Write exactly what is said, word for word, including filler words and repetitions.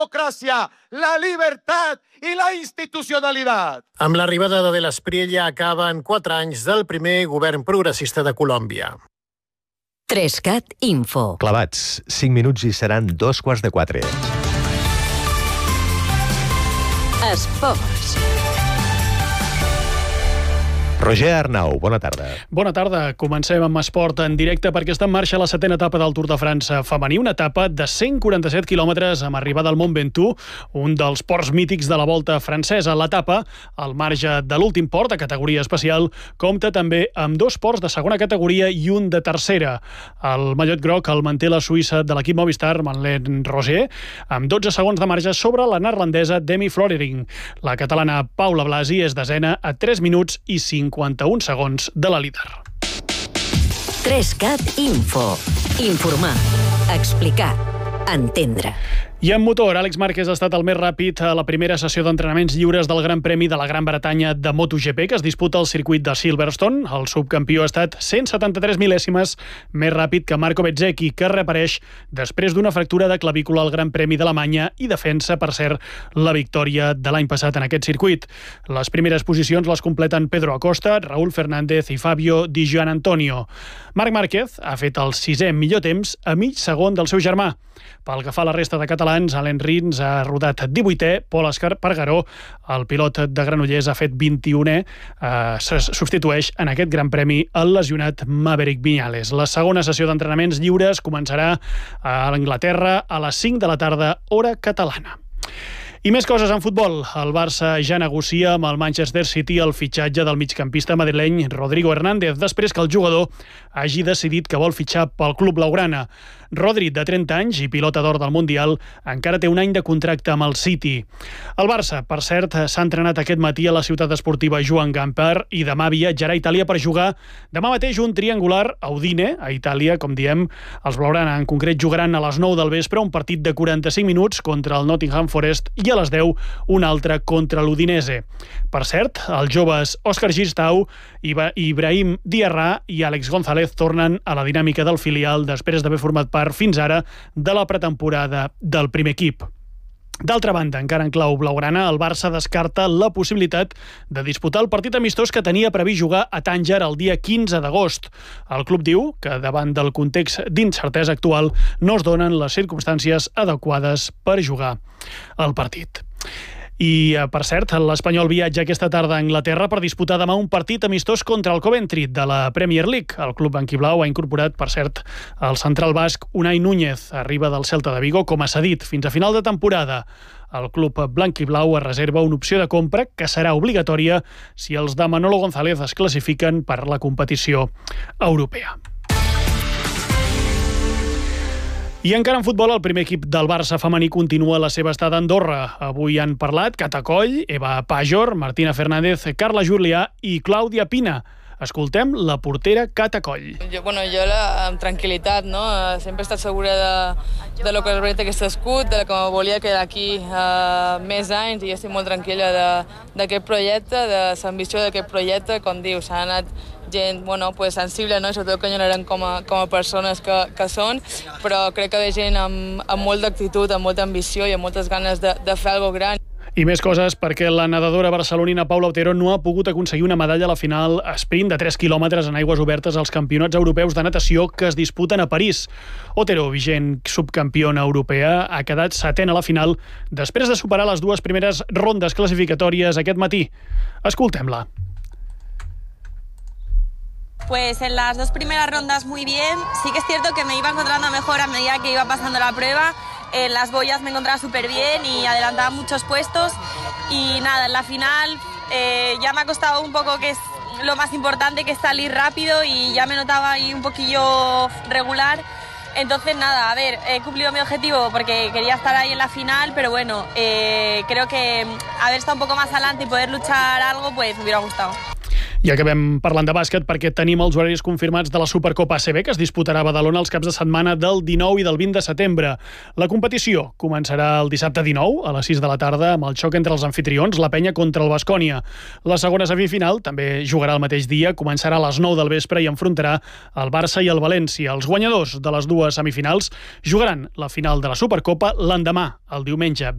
democracia, la libertad y la institucionalidad. Amb l'arribada de De l'Espriella acaben quatre anys del primer govern progressista de Colòmbia. Trescat Info. Clavats, cinc minuts i seran dos quarts de quatre. Esports. Roger Arnau, bona tarda. Bona tarda. Comencem amb esport en directe perquè està en marxa la setena etapa del Tour de França femení, una etapa de cent quaranta-set quilòmetres amb arribada al Mont Ventoux, un dels ports mítics de la Volta francesa. L'etapa, al marge de l'últim port de categoria especial, compta també amb dos ports de segona categoria i un de tercera. El mallot groc el manté la suïssa de l'equip Movistar, Madeleine Roser, amb dotze segons de marge sobre la neerlandesa Demi Floerding. La catalana Paula Blasi és desena a tres minuts i cinquanta-un segons de la líder. Trescat Info. Informar, explicar, entendre. I en motor, Àlex Márquez ha estat el més ràpid a la primera sessió d'entrenaments lliures del Gran Premi de la Gran Bretanya de MotoGP, que es disputa al circuit de Silverstone. El subcampió ha estat cent setanta-tres mil·lèsimes més ràpid que Marco Bezzecchi, que reapareix després d'una fractura de clavícula al Gran Premi d'Alemanya i defensa, per cert, la victòria de l'any passat en aquest circuit. Les primeres posicions les completen Pedro Acosta, Raúl Fernández i Fabio Di Gianantonio. Marc Márquez ha fet el sisè millor temps a mig segon del seu germà. Pel que fa a la resta de catalans, Alain Rins ha rodat divuitè, Pol Espargaró, el pilot de Granollers, ha fet vint-i-unè, eh, se substitueix en aquest Gran Premi el lesionat Maverick Viñales. La segona sessió d'entrenaments lliures començarà a l'Anglaterra a les cinc de la tarda, hora catalana. I més coses en futbol. El Barça ja negocia amb el Manchester City el fitxatge del migcampista madrileny Rodrigo Hernández, després que el jugador hagi decidit que vol fitxar pel club blaugrana. Rodri, de trenta anys i pilota d'or del Mundial, encara té un any de contracte amb el City. El Barça, per cert, s'ha entrenat aquest matí a la ciutat esportiva Joan Gamper i demà viatjarà a Itàlia per jugar demà mateix un triangular a Udine, a Itàlia, com diem. Els blaugrana en concret jugaran a les nou del vespre un partit de quaranta-cinc minuts contra el Nottingham Forest i a les deu un altre contra l'Udinese. Per cert, els joves Òscar Gistau, Ibrahim Diarra i Àlex González tornen a la dinàmica del filial després d'haver format part fins ara de la pretemporada del primer equip. D'altra banda, encara en clau blaugrana, el Barça descarta la possibilitat de disputar el partit amistós que tenia previst jugar a Tànger el dia quinze d'agost. El club diu que, davant del context d'incertesa actual, no es donen les circumstàncies adequades per jugar el partit. I, per cert, l'Espanyol viatja aquesta tarda a Anglaterra per disputar demà un partit amistós contra el Coventry de la Premier League. El club blanquiblau ha incorporat, per cert, el central basc Unai Núñez, arriba del Celta de Vigo com a cedit fins a final de temporada. El club blanquiblau es reserva una opció de compra que serà obligatòria si els de Manolo González es classifiquen per la competició europea. I encara en futbol, el primer equip del Barça femení continua la seva estada a Andorra. Avui han parlat Cata Coll, Eva Pajor, Martina Fernández, Carla Julià i Clàudia Pina. Escoltem la portera Cata Coll. Jo, bueno, jo la, amb tranquil·litat, no? Sempre he estat segura de, de lo que representa aquest escut, de que volia quedar aquí uh, més anys, i estic molt tranquil·la d'aquest projecte, de l'ambició d'aquest projecte. Com dius, s'ha anat gent bueno, pues, sensible, no? Sobretot que eren com a, com a persones que, que són, però crec que ve gent amb, amb molta actitud, amb molta ambició i amb moltes ganes de, de fer alguna gran. I més coses perquè la nedadora barcelonina Paula Otero no ha pogut aconseguir una medalla a la final sprint de tres quilòmetres en aigües obertes als campionats europeus de natació que es disputen a París. Otero, vigent subcampiona europea, ha quedat setena a la final després de superar les dues primeres rondes classificatòries aquest matí. Escoltem-la. Pues en las dos primeras rondas muy bien. Sí que es cierto que me iba encontrando mejor a medida que iba pasando la prueba. En las boyas me encontraba súper bien y adelantaba muchos puestos. Y nada, en la final eh, ya me ha costado un poco, que es lo más importante, que es salir rápido, y ya me notaba ahí un poquillo regular. Entonces nada, a ver, he cumplido mi objetivo porque quería estar ahí en la final, pero bueno, eh, creo que haber estado un poco más adelante y poder luchar algo, pues me hubiera gustado. I acabem parlant de bàsquet perquè tenim els horaris confirmats de la Supercopa A C B que es disputarà a Badalona els caps de setmana del dinou i del vint de setembre. La competició començarà el dissabte dinou a les sis de la tarda amb el xoc entre els anfitrions, la Penya contra el Baskonia. La segona semifinal també jugarà el mateix dia, començarà a les nou del vespre i enfrontarà el Barça i el València. Els guanyadors de les dues semifinals jugaran la final de la Supercopa l'endemà, el diumenge